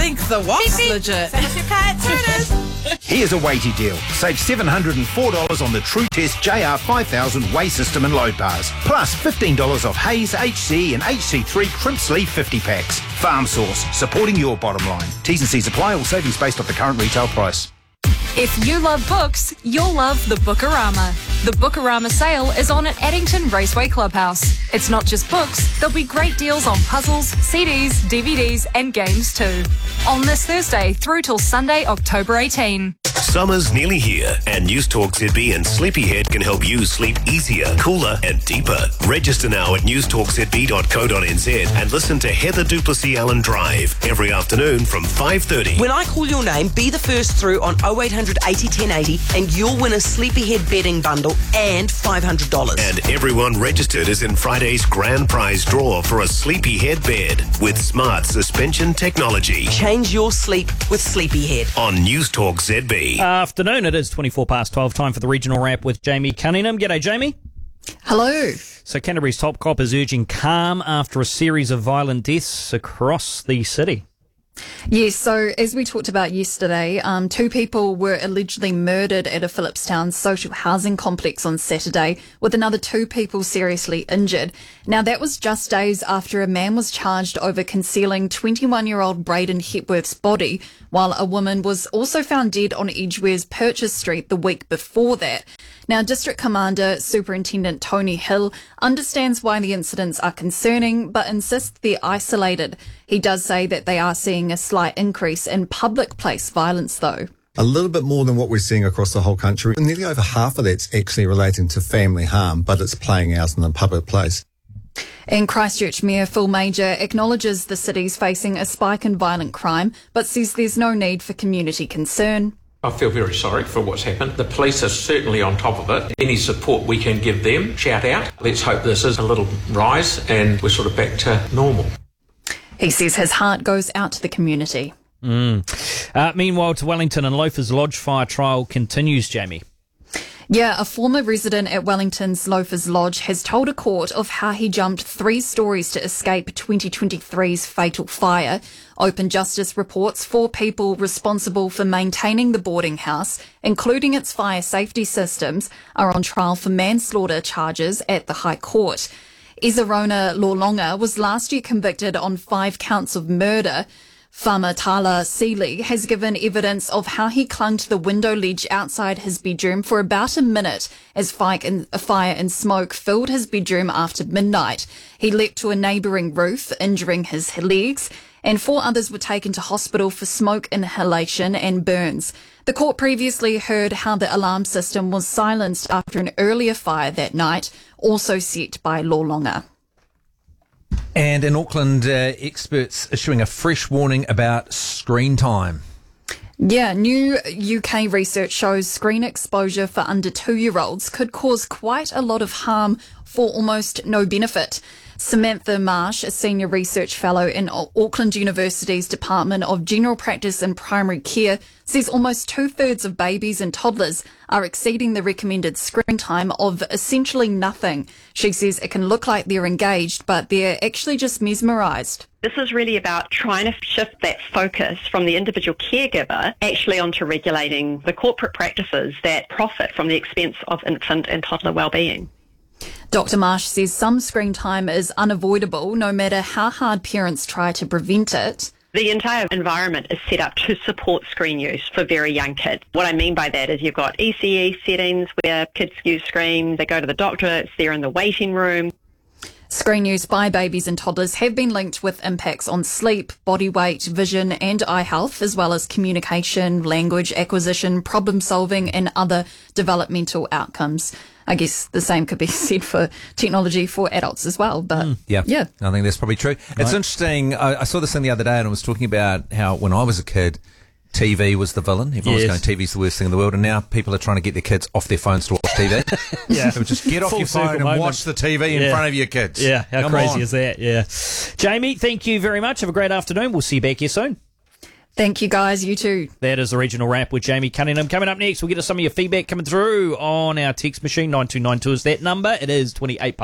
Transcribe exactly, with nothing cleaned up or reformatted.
think the what's legit. Here's a weighty deal. Save seven hundred four dollars on the True Test J R five thousand weigh system and load bars. Plus fifteen dollars off Hayes, H C and H C three crimp sleeve fifty packs. Farm Source, supporting your bottom line. T's and C's apply, all savings based off the current retail price. If you love books, you'll love the Bookarama. The Bookarama sale is on at Addington Raceway Clubhouse. It's not just books, there'll be great deals on puzzles, C Ds, D V Ds and games too. On this Thursday through till Sunday, October eighteenth. Summer's nearly here, and News Talk Z B and Sleepyhead can help you sleep easier, cooler and deeper. Register now at news talk z b dot co dot n z and listen to Heather Duplessis Allen Drive every afternoon from five thirty. When I call your name, be the first through on oh eight hundred eighty ten eighty and you'll win a Sleepyhead bedding bundle and five hundred dollars. And everyone registered is in Friday's grand prize draw for a Sleepyhead bed with smart suspension technology. Change your sleep with Sleepyhead. On News Talk Z B. Afternoon, it is twenty-four past twelve, time for the regional wrap with Jamie Cunningham. G'day, Jamie. Hello. So Canterbury's top cop is urging calm after a series of violent deaths across the city. Yes, so as we talked about yesterday, um, two people were allegedly murdered at a Phillipstown social housing complex on Saturday, with another two people seriously injured. Now, that was just days after a man was charged over concealing twenty-one-year-old Braden Hepworth's body, while a woman was also found dead on Edgeware's Purchase Street the week before that. Now, District Commander Superintendent Tony Hill understands why the incidents are concerning, but insists they're isolated. He does say that they are seeing a slight increase in public place violence, though. A little bit more than what we're seeing across the whole country. Nearly over half of that's actually relating to family harm, but it's playing out in the public place. And Christchurch Mayor Phil Major acknowledges the city's facing a spike in violent crime, but says there's no need for community concern. I feel very sorry for what's happened. The police are certainly on top of it. Any support we can give them, shout out. Let's hope this is a little rise and we're sort of back to normal. He says his heart goes out to the community. Mm. Uh, meanwhile, to Wellington and Loafers Lodge fire trial continues, Jamie. Yeah, a former resident at Wellington's Loafers Lodge has told a court of how he jumped three stories to escape twenty twenty-three's fatal fire. Open Justice reports four people responsible for maintaining the boarding house, including its fire safety systems, are on trial for manslaughter charges at the High Court. Ezerona Lorlonga was last year convicted on five counts of murder. Famatala Seeley has given evidence of how he clung to the window ledge outside his bedroom for about a minute as fire and smoke filled his bedroom after midnight. He leapt to a neighbouring roof, injuring his legs, and four others were taken to hospital for smoke inhalation and burns. The court previously heard how the alarm system was silenced after an earlier fire that night, also set by Lorlonga. And in Auckland, uh, experts issuing a fresh warning about screen time. Yeah, new U K research shows screen exposure for under two-year-olds could cause quite a lot of harm for almost no benefit. Samantha Marsh, a senior research fellow in Auckland University's Department of General Practice and Primary Care, says almost two-thirds of babies and toddlers are exceeding the recommended screen time of essentially nothing. She says it can look like they're engaged, but they're actually just mesmerised. This is really about trying to shift that focus from the individual caregiver actually onto regulating the corporate practices that profit from the expense of infant and toddler wellbeing. Doctor Marsh says some screen time is unavoidable, no matter how hard parents try to prevent it. The entire environment is set up to support screen use for very young kids. What I mean by that is you've got E C E settings where kids use screens, they go to the doctor, it's there in the waiting room. Screen use by babies and toddlers have been linked with impacts on sleep, body weight, vision and eye health, as well as communication, language acquisition, problem solving and other developmental outcomes. I guess the same could be said for technology for adults as well. But mm, yeah, yeah, I think that's probably true. Right. It's interesting. I, I saw this thing the other day and I was talking about how when I was a kid, T V was the villain. Everyone yes. was going, T V's the worst thing in the world. And now people are trying to get their kids off their phones to watch T V. yeah. So just get off Full your phone and moment. watch the T V in yeah. front of your kids. Yeah, how Come crazy on. is that? Yeah. Jamie, thank you very much. Have a great afternoon. We'll see you back here soon. Thank you, guys. You too. That is the regional wrap with Jamie Cunningham. Coming up next, we'll get to some of your feedback coming through on our text machine. nine two nine two is that number. It is twenty-eight